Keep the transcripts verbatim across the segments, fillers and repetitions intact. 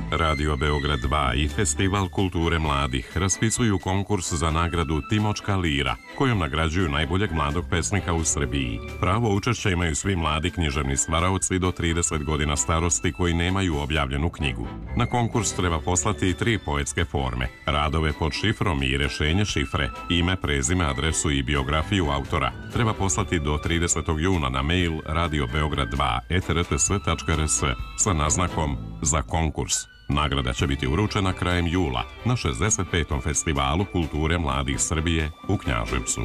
Radio Beograd dva i Festival kulture mladih raspisuju konkurs za nagradu Timočka lira, kojom nagrađuju najboljeg mladog pesnika u Srbiji. Pravo učešća imaju svi mladi književni stvaraoci do trideset godina starosti koji nemaju objavljenu knjigu. Na konkurs treba poslati tri poetske forme, radove pod šifrom i rešenje šifre, ime, prezime, adresu i biografiju autora. Treba poslati do tridesetog juna na mail radio beograd dva et r t s tačka r s sa naznakom za konkurs. Nagrada će biti uručena krajem jula na šezdeset petom Festivalu kulture mladih Srbije u Knjaževcu.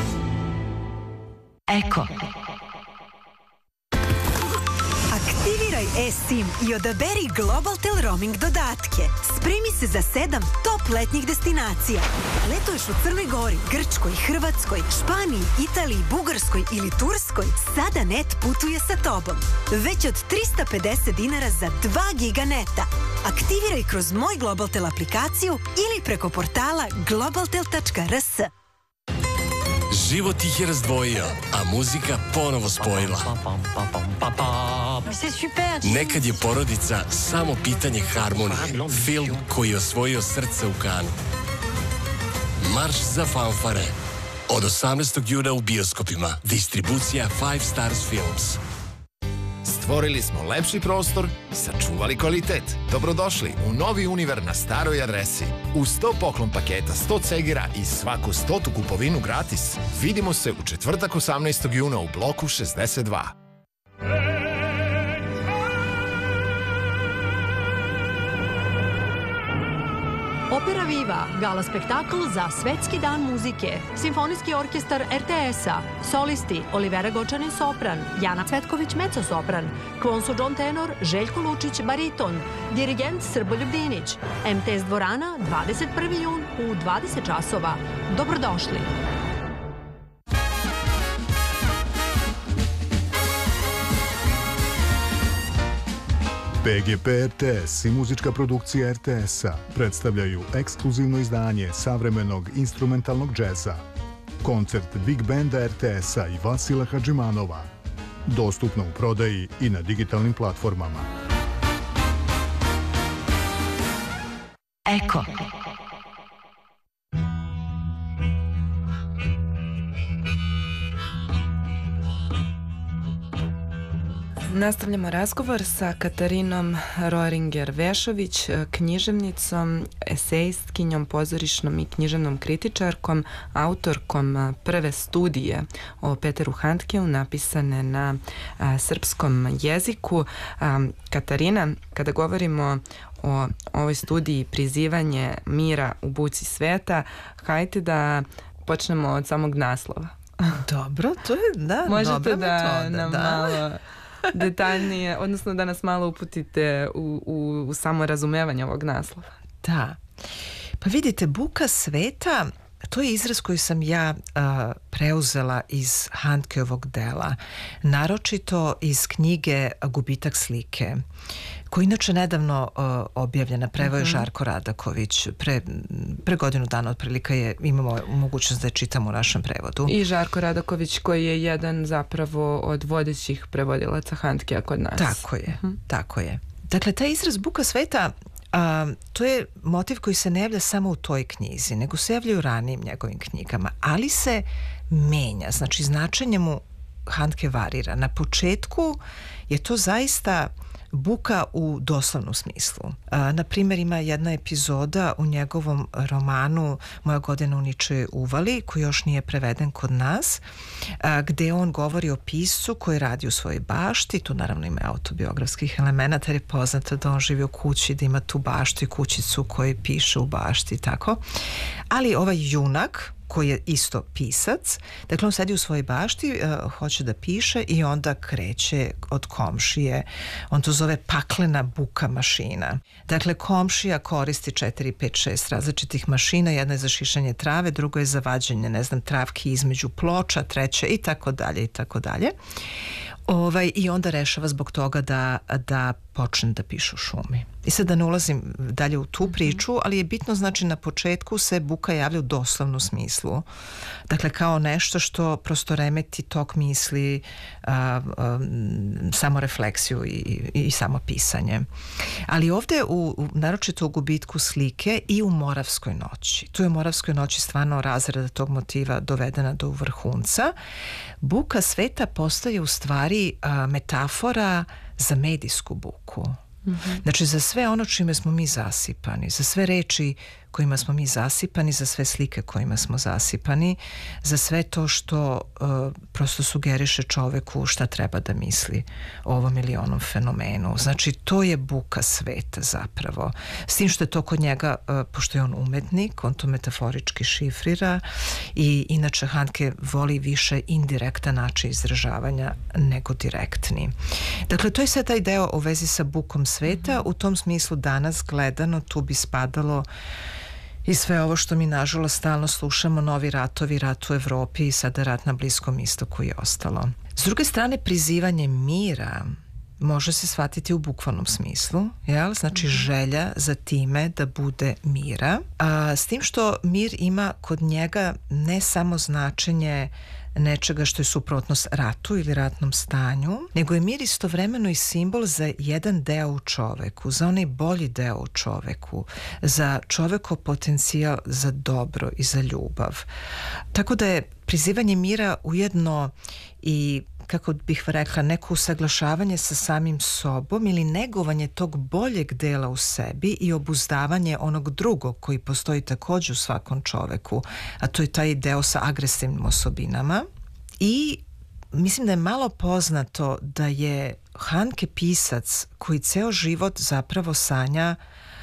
Eko. Aktiviraj e-SIM i odaberi Globaltel roaming dodatke. Spremi se za sedam top letnjih destinacija. Letuješ u Crnoj Gori, Grčkoj, Hrvatskoj, Španiji, Italiji, Bugarskoj ili Turskoj? Sada net putuje sa tobom. Već od trista pedeset dinara za dva giga neta. Aktiviraj kroz Moj Globaltel aplikaciju ili preko portala globaltel tačka r s. Život ih je razdvojio, a muzika ponovo spojila. Nekad je porodica samo pitanje harmonije. Film koji je osvojio srce u Kanu. Marš za fanfare. Od osamnaestog juna u bioskopima. Distribucija Five Stars Films. Stvorili smo lepši prostor, sačuvali kvalitet. Dobrodošli u novi univer na staroj adresi. Uz sto poklon paketa, sto cegira i svaku stotu kupovinu gratis. Vidimo se u četvrtak osamnaestog juna u bloku šezdeset dva. Opera Viva, gala spektakl za Svetski dan muzike, Simfonijski orkestar er te es-a, solisti Olivera Gočanin sopran, Jana Cvetković mezzo-sopran, Kvonso John tenor, Željko Lučić bariton, dirigent Srboljub Dinić, em te es dvorana, dvadeset prvi jun u dvadeset časova. Dobrodošli! P G P R T S i muzička produkcija er te es-a predstavljaju ekskluzivno izdanje savremenog instrumentalnog džeza. Koncert Big Banda er te es-a i Vasila Hadžimanova. Dostupno u prodaji i na digitalnim platformama. Eko. Nastavljamo razgovor sa Katarinom Rohringer-Vešović, književnicom, esejistkinjom, pozorišnom i književnom kritičarkom, autorkom prve studije o Peteru Handkeu napisane na a, srpskom jeziku. A, Katarina, kada govorimo o ovoj studiji Prizivanje mira u buci sveta, hajde da počnemo od samog naslova. Dobro, to je, da, možete dobra da metoda, nam da. malo detaljnije, odnosno da nas malo uputite u, u, u samo razumevanje ovog naslova. Da. Pa vidite, buka sveta, to je izraz koji sam ja a, preuzela iz Handkeovog dela, naročito iz knjige Gubitak slike, koja je inače nedavno uh, objavljena, preveo je Žarko Radaković, pre, pre godinu dana otprilike je, imamo mogućnost da je čitamo u našem prevodu. I Žarko Radaković koji je jedan zapravo od vodećih prevodilaca Handkea kod nas. Tako je, uh-huh. tako je. Dakle, taj izraz buka sveta, a, to je motiv koji se ne javlja samo u toj knjizi, nego se javlja u ranijim njegovim knjigama, ali se menja, znači značenje mu Handke varira. Na početku je to zaista buka u doslovnom smislu. A, na primjer, ima jedna epizoda u njegovom romanu Moja godina u ničoj uvali, koji još nije preveden kod nas, a, gde on govori o piscu koji radi u svojoj bašti. Tu naravno ima autobiografskih elemenata, jer je poznato da on živi u kući, da ima tu baštu i kućicu koji piše u bašti, tako. Ali ovaj junak, koji je isto pisac, dakle on sedi u svojoj bašti, uh, hoće da piše i onda kreće od komšije, on to zove paklena buka mašina. Dakle, komšija koristi četiri, pet, šest različitih mašina, jedna je za šišanje trave, druga je za vađenje, ne znam, travki između ploča, treća i tako dalje i tako dalje. Ovaj, I onda rešava zbog toga da, da počne da piše u šumi. I sad da ne ulazim dalje u tu priču, ali je bitno, znači, na početku se buka javlja u doslovnom smislu. Dakle, kao nešto što prosto remeti tok misli, a, a, samorefleksiju i, i, i samo pisanje. Ali ovde, u, u, naročito u gubitku slike i u Moravskoj noći. Tu je u Moravskoj noći stvarno razrada tog motiva dovedena do vrhunca. Buka sveta postaje u stvari a, metafora za medijsku buku. Mm-hmm. Znači, za sve ono čime smo mi zasipani, za sve reči kojima smo mi zasipani, za sve slike kojima smo zasipani, za sve to što uh, prosto sugeriše čoveku šta treba da misli o ovom ili onom fenomenu. Znači, to je buka sveta zapravo. S tim što je to kod njega, uh, pošto je on umetnik, on to metaforički šifrira i inače Handke voli više indirektan način izražavanja nego direktni. Dakle, to je sad taj deo u vezi sa bukom sveta. U tom smislu danas gledano tu bi spadalo i sve ovo što mi nažalost stalno slušamo, novi ratovi, rat u Evropi i sada rat na Bliskom istoku i ostalo. S druge strane, prizivanje mira može se shvatiti u bukvalnom smislu, jel? Znači želja za time da bude mira. A, s tim što mir ima kod njega ne samo značenje nečega što je suprotnost ratu ili ratnom stanju, nego je mir istovremeno i simbol za jedan deo u čoveku, za onaj bolji deo u čoveku, za čovekov potencijal za dobro i za ljubav. Tako da je prizivanje mira ujedno i, kako bih rekla, neko usaglašavanje sa samim sobom ili negovanje tog boljeg dela u sebi i obuzdavanje onog drugog koji postoji također u svakom čoveku, a to je taj deo sa agresivnim osobinama. I mislim da je malo poznato da je Handke pisac koji ceo život zapravo sanja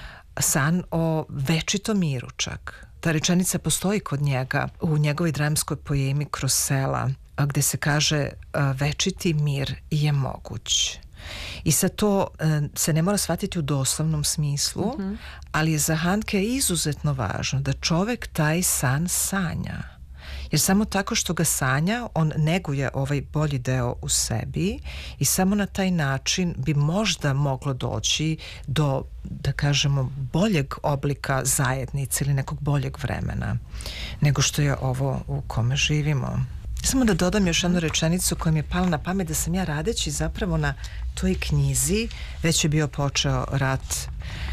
san o večitom miru čak. Ta rečenica postoji kod njega u njegovoj dramskoj poemi Kroz sela, gde se kaže večiti mir je moguć. I sad to e, se ne mora shvatiti u doslovnom smislu, mm-hmm. ali je za Handke izuzetno važno da čovek taj san sanja. Jer samo tako što ga sanja, on neguje ovaj bolji deo u sebi i samo na taj način bi možda moglo doći do, da kažemo, boljeg oblika zajednice ili nekog boljeg vremena nego što je ovo u kome živimo. Samo da dodam još jednu rečenicu koja mi je pala na pamet, da sam ja radeći zapravo na toj knjizi, već je bio počeo rat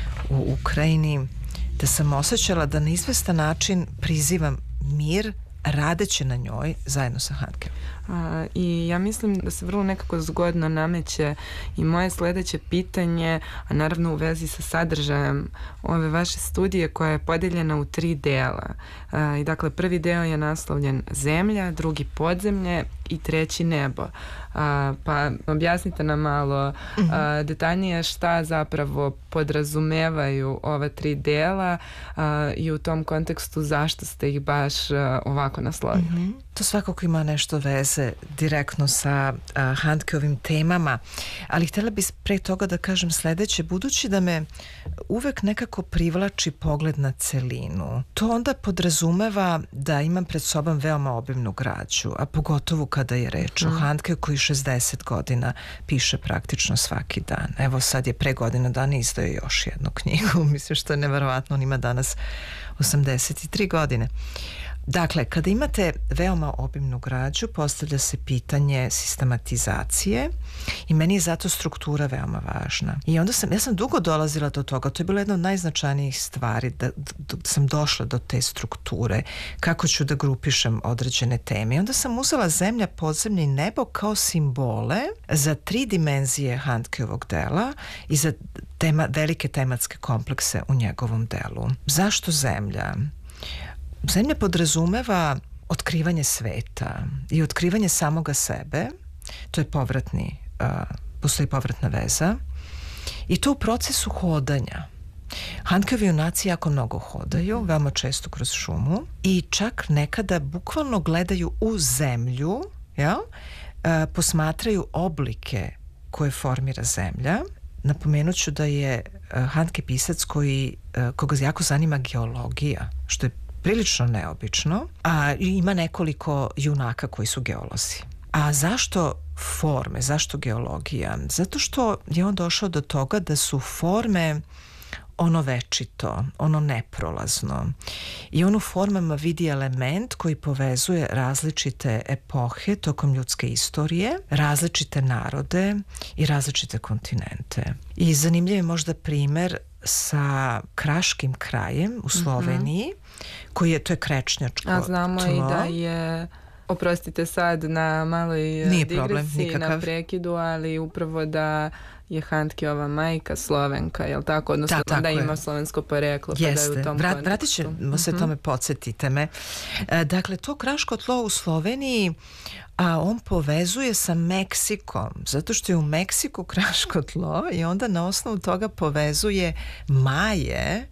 u Ukrajini, da sam osjećala da na izvestan način prizivam mir radeći na njoj zajedno sa Handke. A, I ja mislim da se vrlo nekako zgodno nameće i moje sledeće pitanje, a naravno u vezi sa sadržajem ove vaše studije koja je podeljena u tri dela. A, I dakle, prvi deo je naslovljen Zemlja, drugi Podzemlje i treći Nebo. A, pa objasnite nam malo a, detaljnije šta zapravo podrazumevaju ova tri dela a, i u tom kontekstu zašto ste ih baš a, ovako naslovili. Mm-hmm. To svakako ima nešto veze direktno sa uh, Handkeovim temama, ali htjela bih pre toga da kažem sledeće, budući da me uvek nekako privlači pogled na celinu. To onda podrazumeva da imam pred sobom veoma obimnu građu, a pogotovo kada je reč mm. o Handke koji šezdeset godina piše praktično svaki dan. Evo sad je pre godina dana izdao još jednu knjigu, mislim što je neverovatno, on ima danas osamdeset tri godine. Dakle, kada imate veoma obimnu građu, postavlja se pitanje sistematizacije i meni je zato struktura veoma važna. I onda sam, ja sam dugo dolazila do toga, to je bila jedna od najznačajnijih stvari, da, da sam došla do te strukture, kako ću da grupišem određene teme. I onda sam uzela Zemlja, Podzemlje i Nebo kao simbole za tri dimenzije Handkeovog dela i za tema, velike tematske komplekse u njegovom delu. Zašto Zemlja? Zemlja podrazumeva otkrivanje sveta i otkrivanje samoga sebe, to je povratni, uh, postoji povratna veza i to u procesu hodanja. Handkeovi junaci jako mnogo hodaju, veoma često kroz šumu i čak nekada bukvalno gledaju u zemlju, ja? uh, posmatraju oblike koje formira zemlja. Napomenut ću da je uh, Handke pisac koji, uh, koga jako zanima geologija, što je prilično neobično, a ima nekoliko junaka koji su geolozi. A zašto forme, zašto geologija? Zato što je on došao do toga da su forme ono večito, ono neprolazno. I on u formama vidi element koji povezuje različite epohe tokom ljudske istorije, različite narode i različite kontinente. I zanimljiv je možda primer sa Kraškim krajem u Sloveniji, mm-hmm. koji je, to je krečnjačko tlo. A znamo tlo. I da je, oprostite sad na maloj Nije digresiji, problem, na prekidu, ali upravo da je Handkeova majka Slovenka, jel tako? Odnosno da, da je. ima slovensko poreklo. Jeste, pa da je u tom Vrat, vratit ćemo se mm-hmm. tome, podsjetite me. E, dakle, to kraško tlo u Sloveniji, a on povezuje sa Meksikom, zato što je u Meksiku kraško tlo i onda na osnovu toga povezuje Maje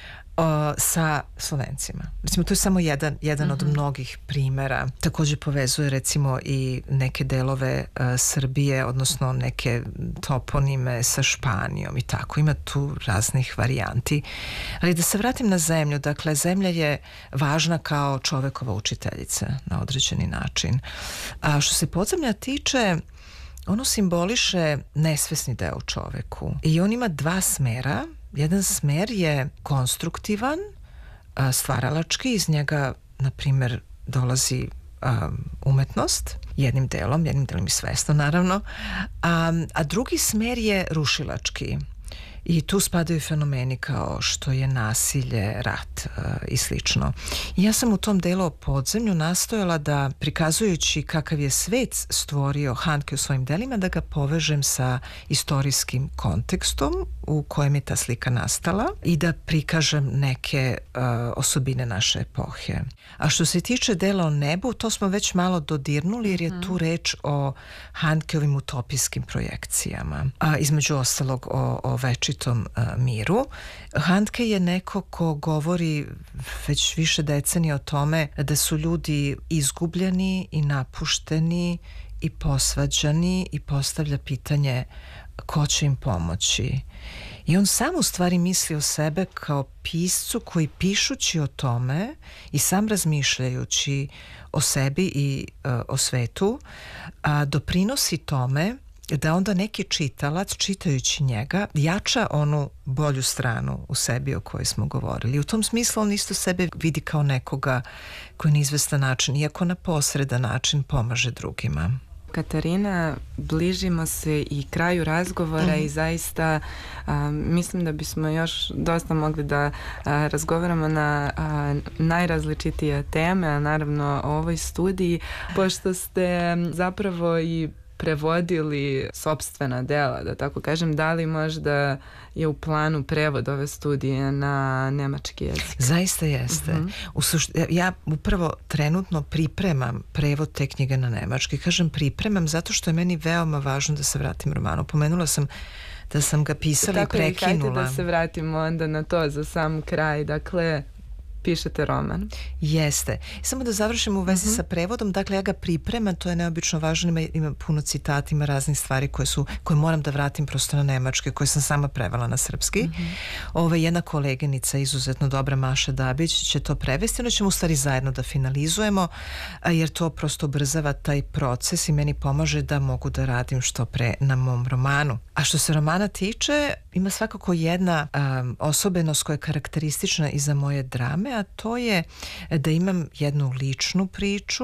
O, sa Slovencima. Recimo, to je samo jedan, jedan mm-hmm. od mnogih primera. Također povezuje recimo i neke delove uh, Srbije, odnosno neke toponime sa Španijom i tako. Ima tu raznih varijanti. Ali da se vratim na zemlju, dakle, zemlja je važna kao čovekova učiteljica na određeni način. A što se podzemlja tiče, ono simboliše nesvesni deo u čoveku. I on ima dva smera. Jedan smer je konstruktivan, stvaralački, iz njega, na primjer, dolazi um, umetnost, jednim delom, jednim delom i svesno, naravno, a, a drugi smer je rušilački. I tu spadaju fenomeni kao što je nasilje, rat uh, i slično. I ja sam u tom delu o podzemlju nastojala da, prikazujući kakav je svet stvorio Handke u svojim delima, da ga povežem sa istorijskim kontekstom u kojem je ta slika nastala i da prikažem neke uh, osobine naše epohe. A što se tiče dela o nebu, to smo već malo dodirnuli jer je tu reč o Handkeovim utopijskim projekcijama. A između ostalog o, o večitom miru. Handke je neko ko govori već više decenija o tome da su ljudi izgubljeni i napušteni i posvađani i postavlja pitanje ko će im pomoći. I on sam u stvari misli o sebe kao piscu koji, pišući o tome i sam razmišljajući o sebi i uh, o svetu, a, doprinosi tome da onda neki čitalac, čitajući njega, jača onu bolju stranu u sebi o kojoj smo govorili. U tom smislu on isto sebe vidi kao nekoga koji na izvestan način, iako na posredan način, pomaže drugima. Katarina, bližimo se i kraju razgovora mm. i zaista a, mislim da bismo još dosta mogli da a, razgovaramo na a, najrazličitije teme, a naravno o ovoj studiji, pošto ste zapravo i prevodili sopstvena dela, da tako kažem, da li možda je u planu prevod ove studije na nemački jezik? Zaista jeste. Uh-huh. U sušt... Ja upravo trenutno pripremam prevod te knjige na nemački. Kažem pripremam zato što je meni veoma važno da se vratim romanu. Pomenula sam da sam ga pisala i prekinula. Tako da se vratimo onda na to za sam kraj. Dakle, pišete roman. Jeste. Samo da završim u vezi uh-huh. sa prevodom, dakle ja ga pripremam, to je neobično važno, ima, ima puno citata, ima raznih stvari koje su, koje moram da vratim prosto na nemački, koje sam sama prevela na srpski. Uh-huh. Ova jedna koleginica, izuzetno dobra, Maša Dabić, će to prevesti, onda ćemo u stvari zajedno da finalizujemo, jer to prosto ubrzava taj proces i meni pomaže da mogu da radim što pre na mom romanu. A što se romana tiče, ima svakako jedna um, osobenost koja je karakteristična i za moje drame, a to je da imam jednu ličnu priču,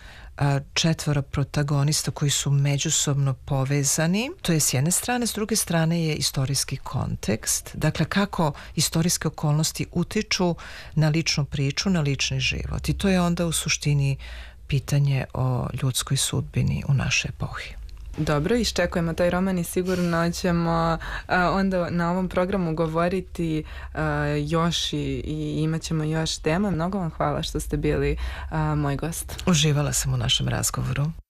četvoro protagonista koji su međusobno povezani. To je s jedne strane, s druge strane je istorijski kontekst. Dakle, kako istorijske okolnosti utiču na ličnu priču, na lični život. I to je onda u suštini pitanje o ljudskoj sudbini u našoj epohi. Dobro, iščekujemo taj roman i sigurno ćemo a, onda na ovom programu govoriti a, još i, i imat ćemo još tema. Mnogo vam hvala što ste bili a, moj gost. Uživala sam u našem razgovoru.